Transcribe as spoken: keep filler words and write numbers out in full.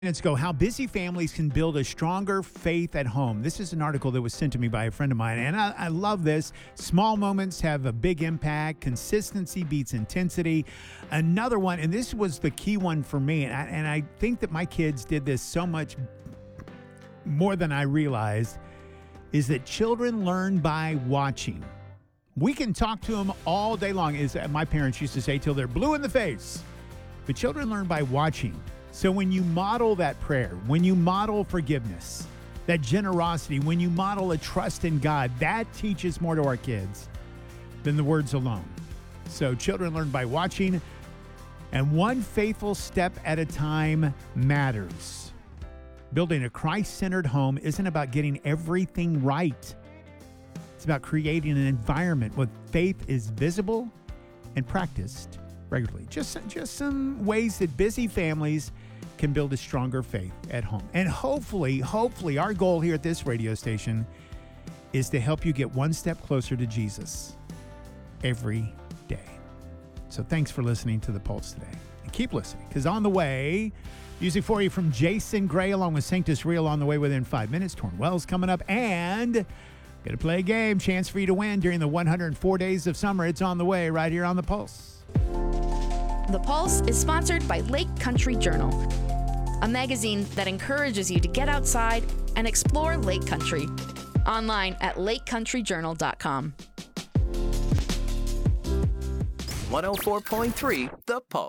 Minutes ago, how busy families can build a stronger faith at home. This is an article that was sent to me by a friend of mine, and I, I love this. Small moments have a big impact. Consistency beats intensity. Another one, and this was the key one for me, and I, and I think that my kids did this so much more than I realized, is that children learn by watching. We can talk to them all day long, as my parents used to say, till they're blue in the face. But children learn by watching. So when you model that prayer, when you model forgiveness, that generosity, when you model a trust in God, that teaches more to our kids than the words alone. So children learn by watching, and one faithful step at a time matters. Building a Christ-centered home isn't about getting everything right. It's about creating an environment where faith is visible and practiced regularly. Just, just some ways that busy families can build a stronger faith at home. And hopefully, hopefully, our goal here at this radio station is to help you get one step closer to Jesus every day. So thanks for listening to The Pulse today. And keep listening, because on the way, music for you from Jason Gray along with Sanctus Real on the way within five minutes. Torn Wells coming up, and going to play a game. Chance for you to win during the one hundred four days of summer. It's on the way right here on The Pulse. The Pulse is sponsored by Lake Country Journal, a magazine that encourages you to get outside and explore Lake Country. Online at lake country journal dot com. one oh four point three The Pulse.